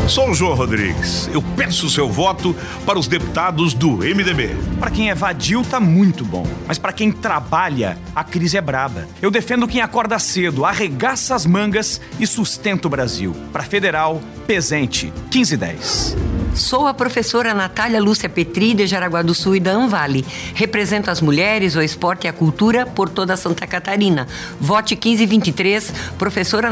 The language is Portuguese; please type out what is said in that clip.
Sou o João Rodrigues. Eu peço o seu voto para os deputados do MDB. Para quem é vadio, tá muito bom. Mas para quem trabalha, a crise é braba. Eu defendo quem acorda cedo, arregaça as mangas e sustenta o Brasil. Para Federal, Pezente, 1510. Sou a professora Natália Lúcia Petri, de Jaraguá do Sul e da Anvale. Represento as mulheres, o esporte e a cultura por toda Santa Catarina. Vote 1523, professora